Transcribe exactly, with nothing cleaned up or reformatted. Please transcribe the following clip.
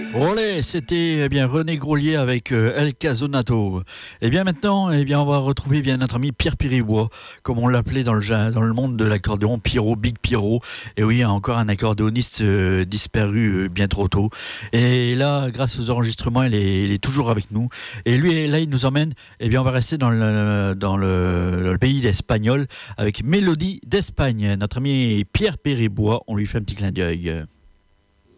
Olé, c'était eh bien René Grolier avec euh, El Casonato. Et bien maintenant, eh bien on va retrouver eh bien notre ami Pierre Piribois, comme on l'appelait dans le ja- dans le monde de l'accordéon, Pierrot, Big Pierrot. Et oui, encore un accordéoniste euh, disparu euh, bien trop tôt. Et là, grâce aux enregistrements, il est, il est toujours avec nous. Et lui, là, il nous emmène. Eh bien, on va rester dans le dans le, le pays d'Espagnol avec Mélodie d'Espagne. Notre ami Pierre Piribois, on lui fait un petit clin d'œil.